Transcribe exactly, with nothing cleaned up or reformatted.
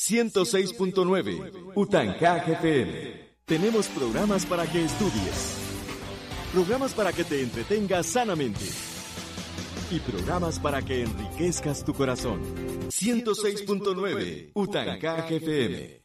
ciento seis punto nueve Utancaje F M. Tenemos programas para que estudies, programas para que te entretengas sanamente y programas para que enriquezcas tu corazón. ciento seis punto nueve Utancaje F M.